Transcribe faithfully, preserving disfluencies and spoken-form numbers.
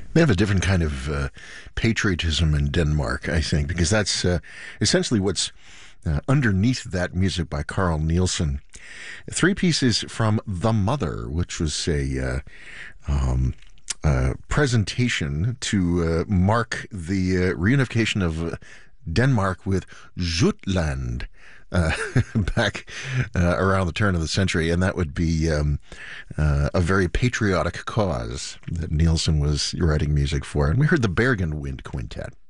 They have a different kind of uh, patriotism in Denmark, I think, because that's uh, essentially what's uh, underneath that music by Carl Nielsen. Three pieces from The Mother, which was a uh, um, uh, presentation to uh, mark the uh, reunification of uh, Denmark with Jutland. Uh, back uh, around the turn of the century, and that would be um, uh, a very patriotic cause that Nielsen was writing music for. And we heard the Bergen Wind Quintet.